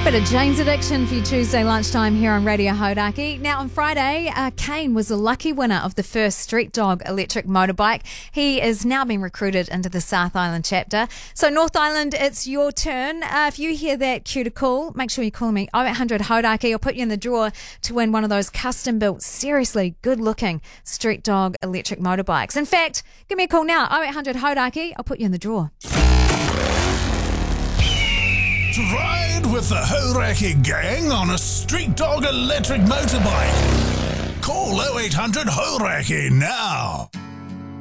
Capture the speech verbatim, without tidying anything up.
Bit of Jane's Addiction for your Tuesday lunchtime here on Radio Hodaki. Now on Friday, uh, Kane was the lucky winner of the first Street Dog electric motorbike. He is now being recruited into the South Island chapter. So North Island, it's your turn. Uh, if you hear that cue to call, make sure you call me oh eight hundred Hodaki. I'll put you in the draw to win one of those custom built, seriously good looking Street Dog electric motorbikes. In fact, give me a call now, oh eight hundred Hodaki. I'll put you in the draw. To ride with the Horaki gang on a Street Dog electric motorbike. Call oh eight hundred Horaki now.